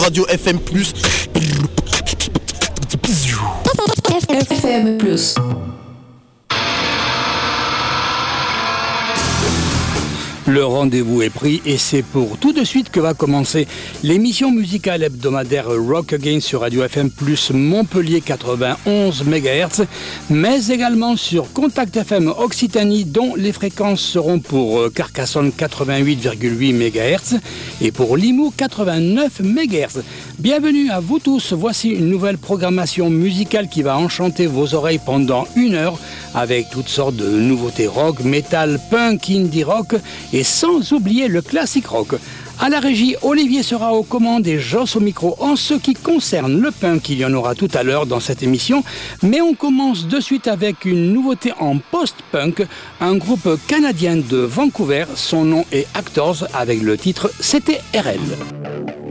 Radio FM+. FM+. Le rendez-vous est pris et c'est pour tout de suite que va commencer l'émission musicale hebdomadaire Rock Again sur Radio FM Plus Montpellier 91 MHz, mais également sur Contact FM Occitanie dont les fréquences seront pour Carcassonne 88,8 MHz et pour Limoux 89 MHz. Bienvenue à vous tous, voici une nouvelle programmation musicale qui va enchanter vos oreilles pendant 1 heure avec toutes sortes de nouveautés rock, metal, punk, indie rock et sans oublier le classique rock. À la régie, Olivier sera aux commandes et Joss au micro. En ce qui concerne le punk, il y en aura tout à l'heure dans cette émission. Mais on commence de suite avec une nouveauté en post-punk, un groupe canadien de Vancouver. Son nom est Actors avec le titre CTRL.